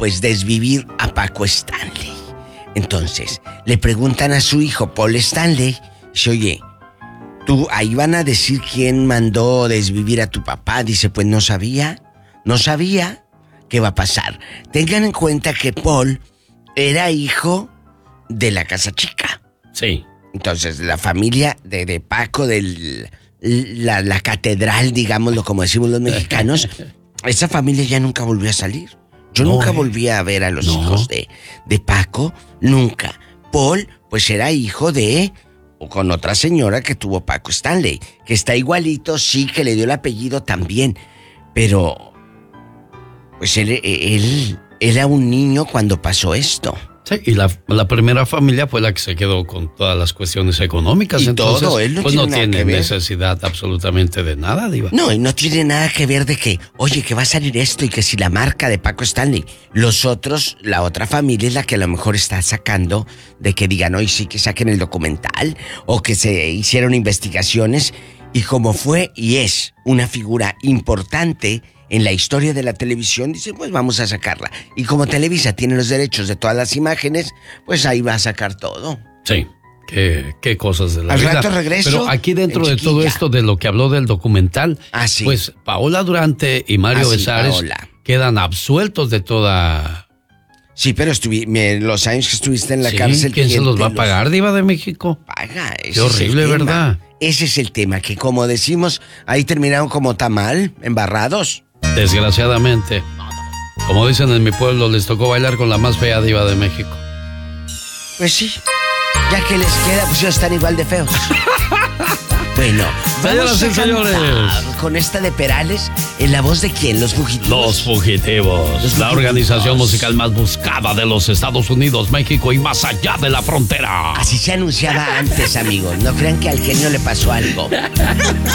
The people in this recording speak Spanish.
pues desvivir a Paco Stanley. Entonces, le preguntan a su hijo, Paul Stanley, dice, oye, tú, ahí van a decir quién mandó desvivir a tu papá. Dice, pues no sabía qué va a pasar. Tengan en cuenta que Paul era hijo de la Casa Chica. Sí. Entonces, la familia de Paco, la catedral, digámoslo como decimos los mexicanos, esa familia ya nunca volvió a salir. Yo nunca volví a ver a los hijos de Paco, nunca. Paul, pues era hijo o con otra señora que tuvo Paco Stanley, que está igualito, sí, que le dio el apellido también, pero pues él era un niño cuando pasó esto. Sí, y la primera familia fue la que se quedó con todas las cuestiones económicas. Y entonces, todo, él pues no tiene necesidad absolutamente de nada, Diva. No, y no tiene nada que ver de que, oye, que va a salir esto y que si la marca de Paco Stanley. La otra familia es la que a lo mejor está sacando de que digan, hoy sí que saquen el documental o que se hicieron investigaciones. Y como fue y es una figura importante en la historia de la televisión, dicen, pues vamos a sacarla. Y como Televisa tiene los derechos de todas las imágenes, pues ahí va a sacar todo. Sí, qué cosas de la Al vida. rato regreso. Pero aquí dentro de todo esto de lo que habló del documental, sí. Pues Paola Durante y Mario Besares quedan absueltos de toda... Sí, pero los años que estuviste en la cárcel... ¿Quién se los va a pagar, Diva de México? Paga, qué horrible, ¿verdad? Ese es el tema, que como decimos, ahí terminaron como tamal, embarrados. Desgraciadamente. Como dicen en mi pueblo, les tocó bailar con la más fea diva de México. Pues sí, ya que les queda, pues ellos están igual de feos. Bueno, señoras y señores, con esta de Perales, ¿en la voz de quién? ¿Los Fugitivos? Los Fugitivos, la organización musical más buscada de los Estados Unidos, México y más allá de la frontera. Así se anunciaba antes, amigos. No crean que al genio le pasó algo.